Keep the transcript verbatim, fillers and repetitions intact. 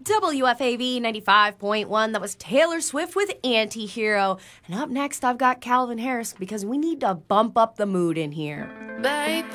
W F A V ninety-five point one. That was Taylor Swift with Anti-Hero. And up next, I've got Calvin Harris because we need to bump up the mood in here. Baby.